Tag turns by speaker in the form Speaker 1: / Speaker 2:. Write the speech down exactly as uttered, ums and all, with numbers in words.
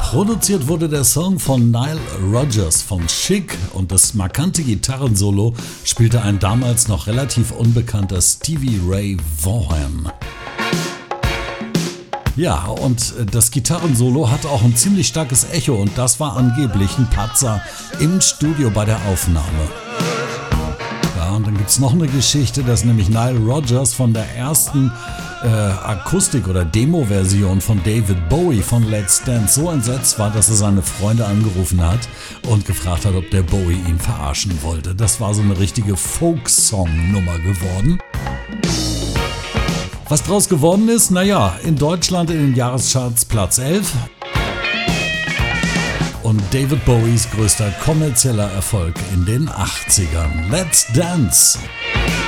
Speaker 1: Produziert wurde der Song von Nile Rodgers von Chic und das markante Gitarrensolo spielte ein damals noch relativ unbekannter Stevie Ray Vaughan. Ja, und das Gitarrensolo hatte auch ein ziemlich starkes Echo und das war angeblich ein Patzer im Studio bei der Aufnahme. Ja, und dann gibt es noch eine Geschichte, dass nämlich Nile Rodgers von der ersten äh, Akustik- oder Demo-Version von David Bowie von Let's Dance so entsetzt war, dass er seine Freunde angerufen hat und gefragt hat, ob der Bowie ihn verarschen wollte. Das war so eine richtige Folk-Song-Nummer geworden. Was draus geworden ist? Naja, in Deutschland in den Jahrescharts Platz elf und David Bowies größter kommerzieller Erfolg in den achtzigern. Let's Dance!